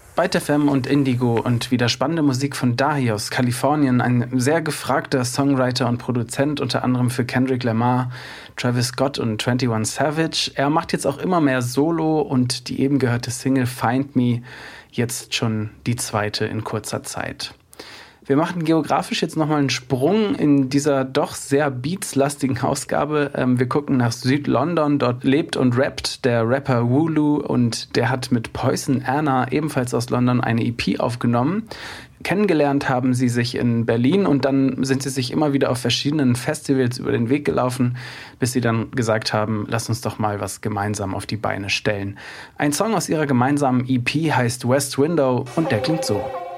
Byte FM und Indigo und wieder spannende Musik von Dahi aus Kalifornien, ein sehr gefragter Songwriter und Produzent, unter anderem für Kendrick Lamar, Travis Scott und 21 Savage. Er macht jetzt auch immer mehr Solo und die eben gehörte Single Find Me jetzt schon die zweite in kurzer Zeit. Wir machen geografisch jetzt nochmal einen Sprung in dieser doch sehr beatslastigen Ausgabe. Wir gucken nach Süd-London, dort lebt und rappt der Rapper Wooloo und der hat mit Poison Anna, ebenfalls aus London, eine EP aufgenommen. Kennengelernt haben sie sich in Berlin und dann sind sie sich immer wieder auf verschiedenen Festivals über den Weg gelaufen, bis sie dann gesagt haben, lass uns doch mal was gemeinsam auf die Beine stellen. Ein Song aus ihrer gemeinsamen EP heißt West Window und der klingt so.